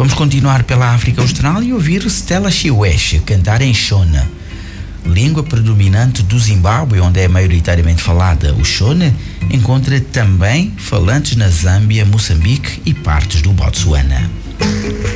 Vamos continuar pela África Austral e ouvir Stella Chiweshe cantar em Shona, língua predominante do Zimbábue, onde é maioritariamente falada. O Shona encontra também falantes na Zâmbia, Moçambique e partes do Botsuana.